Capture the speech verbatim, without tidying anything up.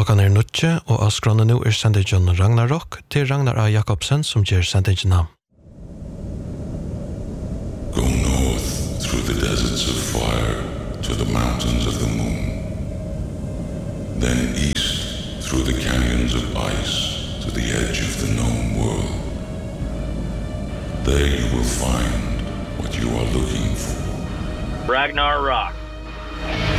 Klokkan er nødje, og av skrånene nå er sendingen Ragnarok til Ragnar A. Jakobsen som gjør sendingen ham. Go north through the deserts of fire to the mountains of the moon. Then east through the canyons of ice to the edge of the known world. There you will find what you are looking for. Ragnar Rock.